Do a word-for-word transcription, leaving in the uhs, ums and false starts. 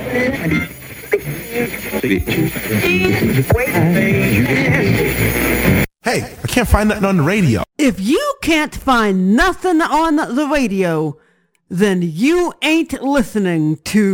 Hey, I can't find nothing on the radio. If you can't find nothing on the radio, then you ain't listening to